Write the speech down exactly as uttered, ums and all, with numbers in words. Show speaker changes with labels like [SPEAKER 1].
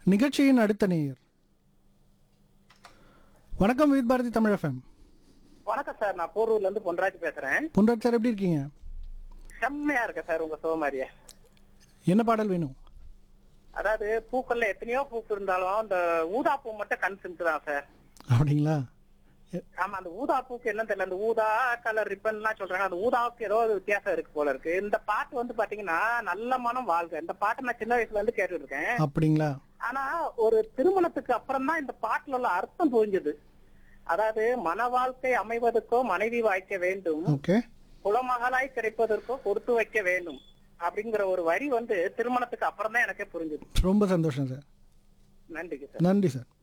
[SPEAKER 1] நிகழ்ச்சியின் அடுத்த நேயர். வணக்கம் வித் பாரதி தமிழ் எஃப்எம்.
[SPEAKER 2] வணக்கம் சார், நான் போரூர்ல இருந்து பொன்ராஜ் பேசுறேன்.
[SPEAKER 1] பொன்ராஜ் சார் எப்படி இருக்கீங்க?
[SPEAKER 2] செம்மையா இருக்கேன் சார் உங்க சோமாரிய.
[SPEAKER 1] என்ன பாடல் வேணும்?
[SPEAKER 2] அதாவது பூக்கள்ல எத்தனையோ பூக்கு இருந்தாலும் அந்த ஊதா பூ மட்டும் கண் சிந்துதான் சார்.
[SPEAKER 1] அப்படிங்களா?
[SPEAKER 2] ஆமா, அந்த ஊதா பூக்கு என்ன தெரியல, அந்த ஊதா கலர் ரிப்பன் எல்லாம் சொல்றாங்க, அந்த ஊதாவுக்கு ஏதோ ஒரு வித்தியாசம் இருக்கு போல இருக்கு. இந்த பாட்டு வந்து பாத்தீங்கன்னா நல்ல மனம் வாழ்க, இந்த பாட்டை நான் சின்ன வயசுல இருந்து கேட்டுட்டு இருக்கேன்.
[SPEAKER 1] அப்படிங்களா?
[SPEAKER 2] ஆனா ஒரு திருமணத்துக்கு அப்புறம் தான் இந்த பாட்டுல உள்ள அர்த்தம் புரிஞ்சது. அதாவது மன வாழ்க்கை அமைவதற்கோ மனைவி வாய்க்க வேண்டும்,
[SPEAKER 1] ஓகே,
[SPEAKER 2] குலமகளாய் கிடைப்பதற்கோ கொடுத்து வைக்க வேண்டும் அப்படிங்கிற ஒரு வரி வந்து திருமணத்துக்கு அப்புறம் தான் எனக்கே புரிஞ்சது.
[SPEAKER 1] ரொம்ப சந்தோஷம் சார்.
[SPEAKER 2] நன்றிங்க சார்.
[SPEAKER 1] நன்றி சார்.